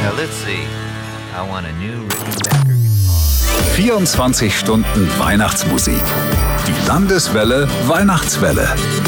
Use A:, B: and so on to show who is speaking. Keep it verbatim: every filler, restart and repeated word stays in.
A: Uh, let's see. I want a new Rickenbacker guitar.
B: vierundzwanzig Stunden Weihnachtsmusik. Die Landeswelle Weihnachtswelle.